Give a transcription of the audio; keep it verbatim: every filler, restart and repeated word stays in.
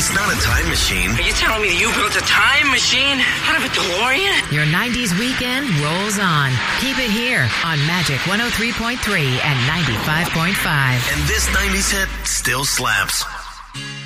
It's not a time machine. Are you telling me you built a time machine out of a DeLorean? Your nineties weekend rolls on. Keep it here on Magic one oh three point three and ninety-five point five. And this nineties hit still slaps.